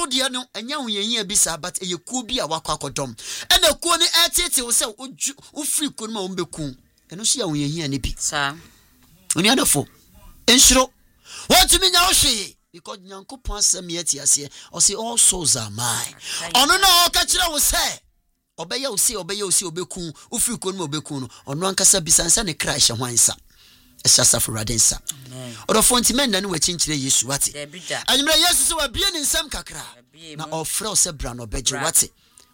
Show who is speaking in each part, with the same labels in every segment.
Speaker 1: dia no enya wo yehia bisa but eye ku bi a wakwakodom ena ku ni etete wo se wo free ku no ma wo beku eno so ya wo yehia ne bi
Speaker 2: sa
Speaker 1: oni adafo enshiro what me nya wo hwe because Nyankopon asem ye ti ase o say all souls are mine ono na o ka kire wo se obeye wo se obeku wo free ku no ma obeku no ono ankasa bisansa ne crash hwansa esasa for radensa odo fonti men na ne wachinkire Yesu wate anyimra Yesu se wa bie ne nsam kakra na ofre o se bra no beje wate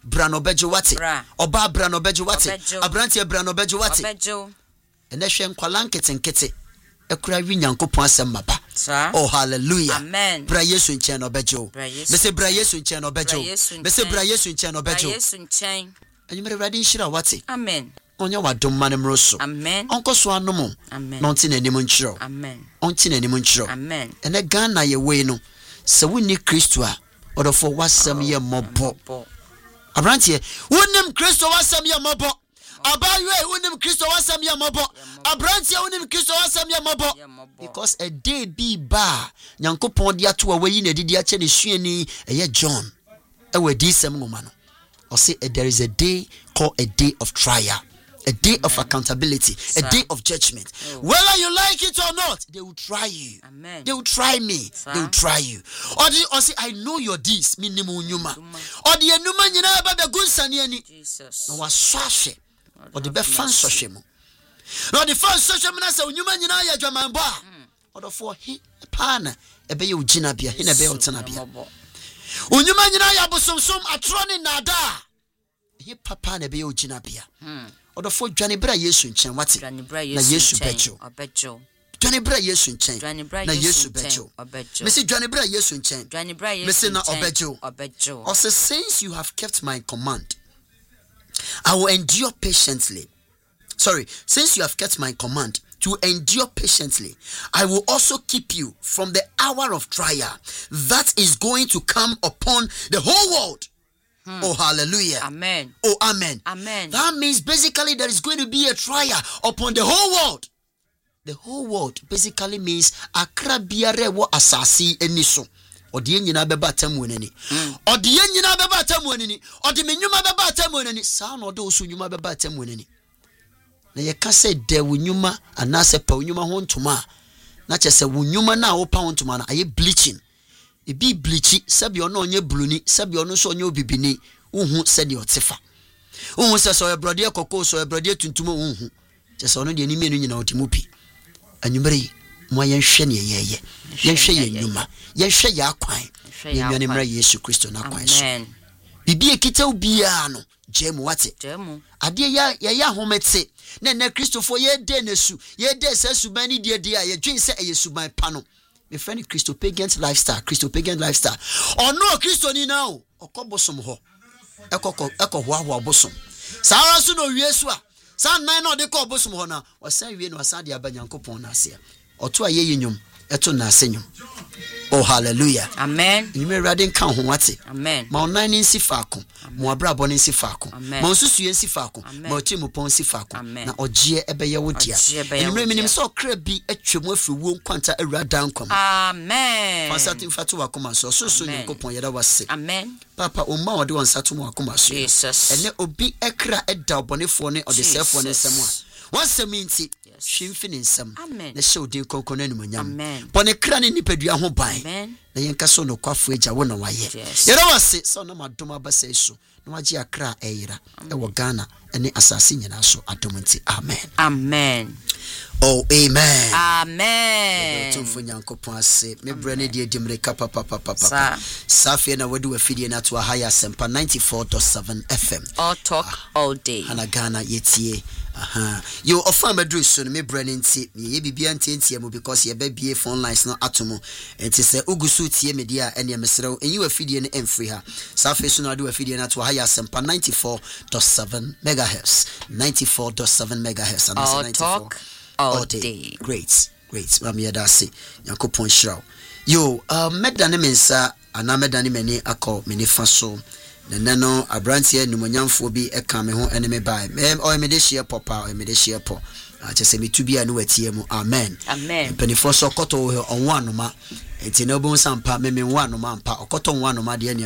Speaker 1: oba bra no beje wate abrantie bra no beje wate ene hwe nkwala nketenkete ekura wi Nyankopon asem maba oh hallelujah
Speaker 2: amen
Speaker 1: bra Yesu nchen no beje me se bra Yesu nchen no beje me se bra Yesu nchen no beje
Speaker 2: Yesu nchen
Speaker 1: anyimra radin shira wate
Speaker 2: amen
Speaker 1: onya wadom mane mroso
Speaker 2: amen
Speaker 1: onko so anomo
Speaker 2: amen
Speaker 1: nonti na enim nchiro
Speaker 2: amen
Speaker 1: onti na enim nchiro
Speaker 2: amen
Speaker 1: ene Ghana ye we no se woni Kristo a odofo wasam ye mobo abrantie wonim Kristo wasam ye mobo abawe wonim Kristo wasam ye mobo abrantie wonim Kristo wasam ye mobo because a day be ba Nyankopon dia to awayi na didi a che ne suani eye John e we di sem ngoma no or say there is a day called a day of trial, a day of accountability, a day of judgment. Whether you like it or not, they will try you.
Speaker 2: Amen.
Speaker 1: They will try me. They will try you. Or say, I know your deeds. Minimum nyuma. Or the enuma nyina ba be gunsani ani.
Speaker 2: Jesus.
Speaker 1: No wasashe. Or the be fan soshe mo. No the fan soshe mo na say nyuma nyina ya dwaman bo a. Or the for he pana ebe ye ugina bia, he na be otana bia. Unyuma nyina ya bosomsom atroni nada. He papa na be ugina bia. Odo fo dwane bra Yesu nchen wate. Na Yesu bejo.
Speaker 2: Obejo.
Speaker 1: Dwane bra Yesu nchen. Na Yesu bejo. Mesi dwane bra Yesu nchen. Mesi na obejo.
Speaker 2: Obejo.
Speaker 1: Also since you have kept my command, I will endure patiently. Since you have kept my command to endure patiently, I will also keep you from the hour of trial that is going to come upon the whole world. Oh, hallelujah.
Speaker 2: Amen.
Speaker 1: Oh, amen.
Speaker 2: Amen.
Speaker 1: That means basically there is going to be a trial upon the whole world. The whole world basically means akra biare wo asasi eniso. Odi nyina beba tamu enani. Odi nyina beba tamu enani. Odi menyuma beba tamu enani. Sa na odo osu nyuma beba tamu enani. Na ye ka se de wunyuma anase pa wunyuma ho ntoma. Na che se wunyuma na wo pa ho ntoma na aye bleaching. Ebi bleachi sabi ono onye bluni sabi ono so onye obibini uhu se de otefa. Uhu se so ebrode kokko so ebrode tuntum uhu. Che se ono de ni menu nyina otimupi. Anyumere mo yenhwe ne yeye. Yenhwe ye nyuma. Yenhwe ya kwan. Yenwane mra Yesu Kristo na kwan so. Amen. Bibi ekita ubia no jemu wate. Jemu. Ade ya homete. Na Kristofo ye de nesu. Ye de se suban ni de a ye dwen se eye suban pa no. My friend Christo Pagan lifestyle. Oh no, Christo ni now. Okobosom ho. Eko ho bosom. Sa so no wiesu a. Sa nan no de ko bosom ho na. Wasan wie no wasan de aba Nyankopon na ase. Oto aye nyum. Eto na asenyum. Oh hallelujah. Amen. You may radin kan ho wate. Amen. Ma onan ni nsi faako. Mo abrabo ni nsi faako. Ma nsusu nsi faako. Ma otimu pon nsi faako. Na ogie ebeye wo dia. Enumre minim so kra bi atwemu afiri wo nkwanta awuradan kwam. Amen. Fasati fatu wakoma so so Nyankopon yeda wase. Amen. Papa umma ode wonsatu mu wakoma so. Jesus. Ene obi ekra eda obonefo ne ode sefo ne nsem a. Waseminti shimfini nsem na show din konkon anumanyam bone kra ne nipadua ho ban na yenka so no kwafo agya wo na waye yera wase so na madom abasa iso na wagye akra eyira e wo Ghana ene asase nyina so adomunti amen oh amen amen tumfo Nyankopon ase me brane de edimreka papa safie na wadu afidie na to higher sempa 94.7 FM all talk all day ana Ghana yetie you offer address so me brane nti ye bibia nti mo because ye ba bie phone lines no atomo enti se ugusu tie media ene mesrew enyi afidie ne emfree ha safie so na wadu afidie na to higher sempa 94.7 megahertz 94.7 megahertz and all talk all day. Great. Mami adase. Nyankopon shiraw. Yo, medane mensa ana medane meni akọ meni faso. Neno abrantie numonyamfo bi eka me ho ene me bai. O me de share popa, o me de share po. Chese me tubi anu atie mu. Amen. Penifo so koto onwa anoma. Enti na obon sampa me nwa anoma ampa. Okoto nwa anoma de